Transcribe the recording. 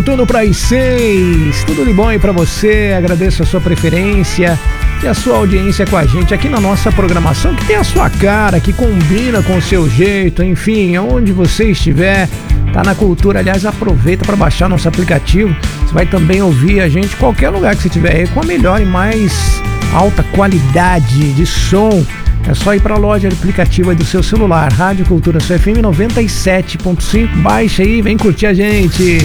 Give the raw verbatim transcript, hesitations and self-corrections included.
Tudo para as seis, tudo de bom aí para você, agradeço a sua preferência e a sua audiência com a gente aqui na nossa programação, que tem a sua cara, que combina com o seu jeito, enfim, onde você estiver, tá na cultura. Aliás, aproveita para baixar nosso aplicativo, você vai também ouvir a gente em qualquer lugar que você estiver aí, com a melhor e mais alta qualidade de som. É só ir para a loja aplicativa do seu celular, Rádio Cultura, sua F M noventa e sete ponto cinco, baixa aí, vem curtir a gente.